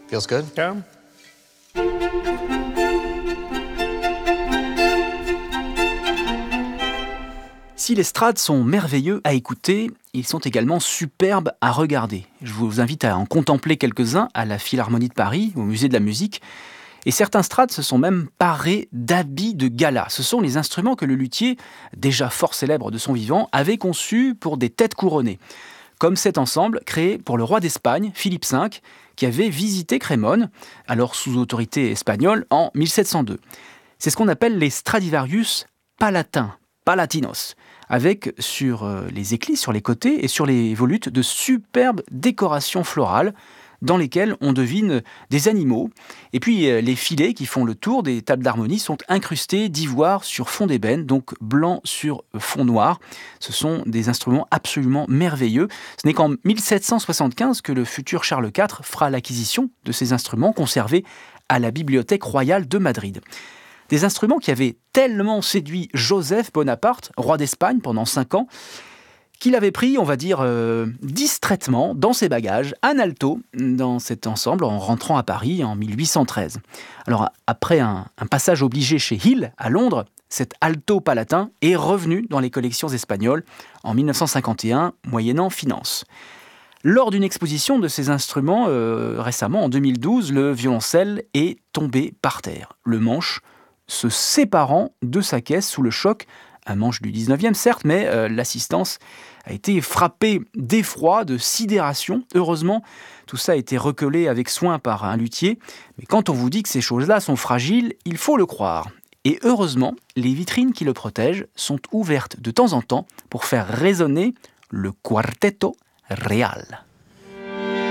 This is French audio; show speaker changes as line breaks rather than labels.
Feels good?
Yeah.
Si les Strades sont merveilleux à écouter, ils sont également superbes à regarder. Je vous invite à en contempler quelques-uns à la Philharmonie de Paris, au Musée de la musique. Et certains Strades se sont même parés d'habits de gala. Ce sont les instruments que le luthier, déjà fort célèbre de son vivant, avait conçus pour des têtes couronnées. Comme cet ensemble créé pour le roi d'Espagne, Philippe V, qui avait visité Crémone, alors sous autorité espagnole, en 1702. C'est ce qu'on appelle les Stradivarius palatins, palatinos, avec sur les éclis, sur les côtés et sur les volutes de superbes décorations florales dans lesquelles on devine des animaux. Et puis les filets qui font le tour des tables d'harmonie sont incrustés d'ivoire sur fond d'ébène, donc blanc sur fond noir. Ce sont des instruments absolument merveilleux. Ce n'est qu'en 1775 que le futur Charles IV fera l'acquisition de ces instruments conservés à la Bibliothèque royale de Madrid. Des instruments qui avaient tellement séduit Joseph Bonaparte, roi d'Espagne pendant 5 ans, qu'il avait pris, on va dire, distraitement dans ses bagages, un alto dans cet ensemble en rentrant à Paris en 1813. Alors après un passage obligé chez Hill à Londres, cet alto palatin est revenu dans les collections espagnoles en 1951, moyennant finance. Lors d'une exposition de ces instruments récemment, en 2012, le violoncelle est tombé par terre. Le manche se séparant de sa caisse sous le choc, un manche du 19e certes, mais l'assistance a été frappée d'effroi, de sidération. Heureusement, tout ça a été recollé avec soin par un luthier, mais quand on vous dit que ces choses-là sont fragiles, il faut le croire. Et heureusement, les vitrines qui le protègent sont ouvertes de temps en temps pour faire résonner le Quartetto Real.